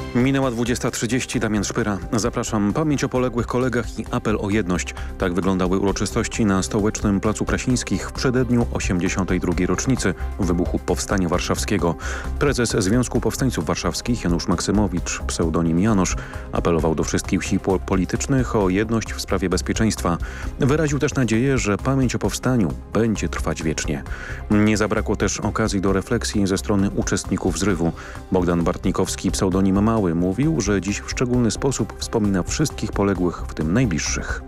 Minęła 20:30, Damian Szpyra. Zapraszam. Pamięć o poległych kolegach i apel o jedność. Tak wyglądały uroczystości na stołecznym Placu Krasińskich w przededniu 82. rocznicy wybuchu Powstania Warszawskiego. Prezes Związku Powstańców Warszawskich Janusz Maksymowicz, pseudonim Janosz, apelował do wszystkich sił politycznych o jedność w sprawie bezpieczeństwa. Wyraził też nadzieję, że pamięć o powstaniu będzie trwać wiecznie. Nie zabrakło też okazji do refleksji ze strony uczestników zrywu. Bogdan Bartnikowski, pseudonim Mały, mówił, że dziś w szczególny sposób wspomina wszystkich poległych, w tym najbliższych.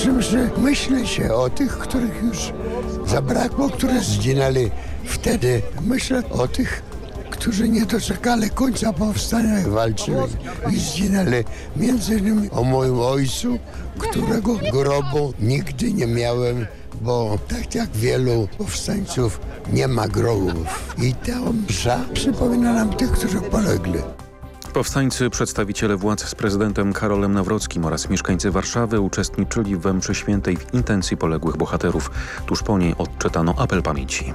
Myślę się o tych, których już zabrakło, które zginęli wtedy. Myślę o tych, którzy nie doczekali końca powstania i walczyli i zginęli. Między innymi o moim ojcu, którego grobu nigdy nie miałem, bo tak jak wielu powstańców nie ma grobów. I ta msza przypomina nam tych, którzy polegli. Powstańcy, przedstawiciele władz z prezydentem Karolem Nawrockim oraz mieszkańcy Warszawy uczestniczyli w mszy świętej w intencji poległych bohaterów. Tuż po niej odczytano apel pamięci.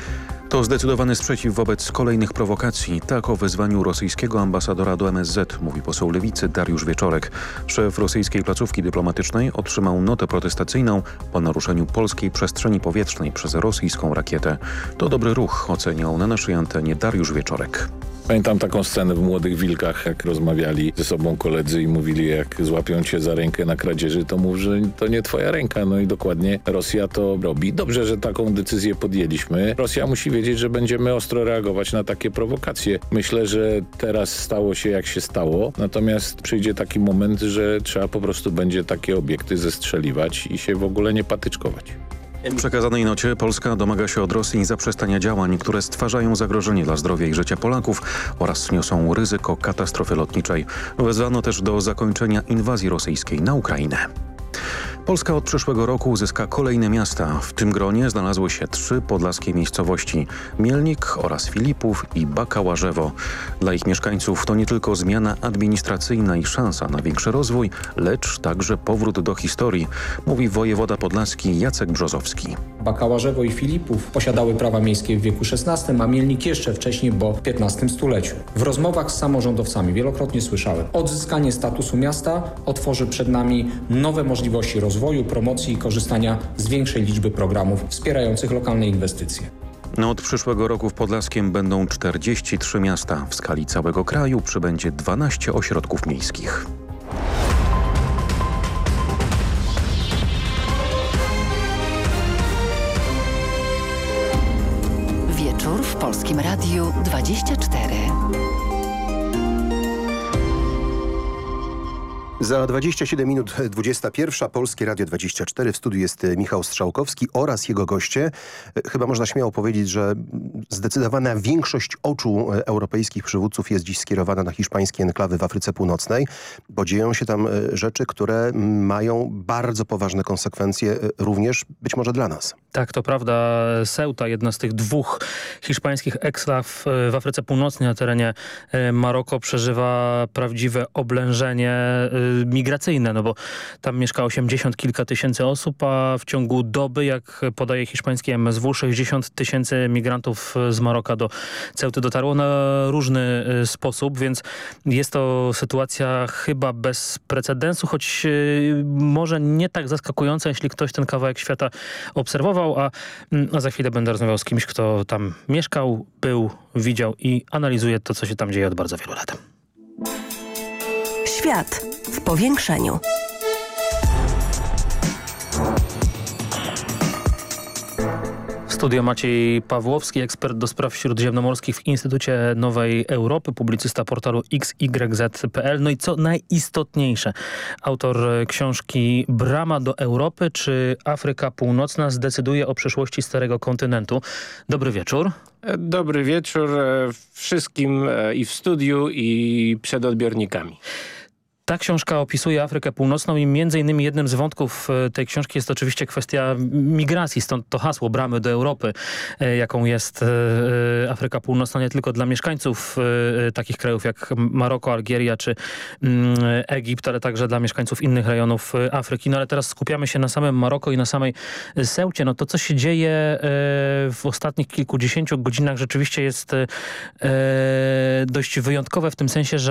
To zdecydowany sprzeciw wobec kolejnych prowokacji. Tak o wezwaniu rosyjskiego ambasadora do MSZ mówi poseł Lewicy Dariusz Wieczorek. Szef rosyjskiej placówki dyplomatycznej otrzymał notę protestacyjną po naruszeniu polskiej przestrzeni powietrznej przez rosyjską rakietę. To dobry ruch, oceniał na naszej antenie Dariusz Wieczorek. Pamiętam taką scenę w Młodych Wilkach, jak rozmawiali ze sobą koledzy i mówili, jak złapią cię za rękę na kradzieży, to mów, że to nie twoja ręka. No i dokładnie Rosja to robi. Dobrze, że taką decyzję podjęliśmy. Rosja musi wiedzieć, że będziemy ostro reagować na takie prowokacje. Myślę, że teraz stało się jak się stało, natomiast przyjdzie taki moment, że trzeba po prostu będzie takie obiekty zestrzeliwać i się w ogóle nie patyczkować. W przekazanej nocie Polska domaga się od Rosji zaprzestania działań, które stwarzają zagrożenie dla zdrowia i życia Polaków oraz niosą ryzyko katastrofy lotniczej. Wezwano też do zakończenia inwazji rosyjskiej na Ukrainę. Polska od przyszłego roku uzyska kolejne miasta. W tym gronie znalazły się 3 podlaskie miejscowości: Mielnik oraz Filipów i Bakałażewo. Dla ich mieszkańców to nie tylko zmiana administracyjna i szansa na większy rozwój, lecz także powrót do historii, mówi wojewoda podlaski Jacek Brzozowski. Bakałażewo i Filipów posiadały prawa miejskie w wieku XVI, a Mielnik jeszcze wcześniej, bo w XV stuleciu. W rozmowach z samorządowcami wielokrotnie słyszałem: odzyskanie statusu miasta otworzy przed nami nowe możliwości rozwoju, promocji i korzystania z większej liczby programów wspierających lokalne inwestycje. Od przyszłego roku w Podlaskiem będą 43 miasta. W skali całego kraju przybędzie 12 ośrodków miejskich. Wieczór w Polskim Radiu 24. Za 27 minut 21. Polskie Radio 24. W studiu jest Michał Strzałkowski oraz jego goście. Chyba można śmiało powiedzieć, że zdecydowana większość oczu europejskich przywódców jest dziś skierowana na hiszpańskie enklawy w Afryce Północnej, bo dzieją się tam rzeczy, które mają bardzo poważne konsekwencje również być może dla nas. Tak, to prawda. Ceuta, jedna z tych 2 hiszpańskich eksklaw w Afryce Północnej na terenie Maroko, przeżywa prawdziwe oblężenie migracyjne, no bo tam mieszka 80 kilka tysięcy osób, a w ciągu doby, jak podaje hiszpański MSW, 60 tysięcy migrantów z Maroka do Ceuty dotarło na różny sposób, więc jest to sytuacja chyba bez precedensu, choć może nie tak zaskakująca, jeśli ktoś ten kawałek świata obserwował, a za chwilę będę rozmawiał z kimś, kto tam mieszkał, był, widział i analizuje to, co się tam dzieje od bardzo wielu lat. Świat w powiększeniu. Studio Maciej Pawłowski, ekspert do spraw śródziemnomorskich w Instytucie Nowej Europy, publicysta portalu XYZ.pl. No i co najistotniejsze, autor książki Brama do Europy, czy Afryka Północna zdecyduje o przyszłości Starego Kontynentu. Dobry wieczór. Dobry wieczór wszystkim i w studiu, i przed odbiornikami. Ta książka opisuje Afrykę Północną i między innymi jednym z wątków tej książki jest oczywiście kwestia migracji, stąd to hasło Bramy do Europy, jaką jest Afryka Północna nie tylko dla mieszkańców takich krajów jak Maroko, Algieria czy Egipt, ale także dla mieszkańców innych rejonów Afryki. No ale teraz skupiamy się na samym Maroko i na samej Ceucie. No to, co się dzieje w ostatnich kilkudziesięciu godzinach, rzeczywiście jest dość wyjątkowe w tym sensie, że